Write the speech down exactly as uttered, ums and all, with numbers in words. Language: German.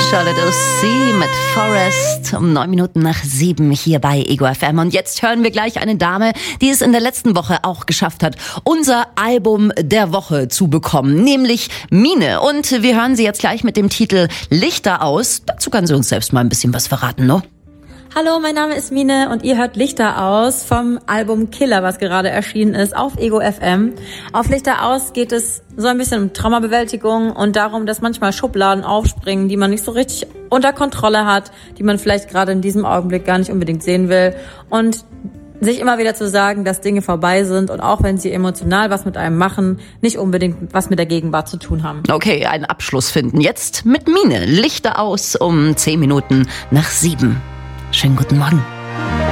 Charlotte O'C mit Forest um neun Minuten nach sieben hier bei Ego F M. Und jetzt hören wir gleich eine Dame, die es in der letzten Woche auch geschafft hat, unser Album der Woche zu bekommen, nämlich Mine. Und wir hören sie jetzt gleich mit dem Titel Lichter aus. Dazu kann sie uns selbst mal ein bisschen was verraten, ne? Hallo, mein Name ist Mine und ihr hört Lichter aus vom Album Killer, was gerade erschienen ist auf Ego F M. Auf Lichter aus geht es so ein bisschen um Traumabewältigung und darum, dass manchmal Schubladen aufspringen, die man nicht so richtig unter Kontrolle hat, die man vielleicht gerade in diesem Augenblick gar nicht unbedingt sehen will, und sich immer wieder zu sagen, dass Dinge vorbei sind und auch wenn sie emotional was mit einem machen, nicht unbedingt was mit der Gegenwart zu tun haben. Okay, einen Abschluss finden jetzt mit Mine. Lichter aus um zehn Minuten nach sieben. Schönen guten Morgen.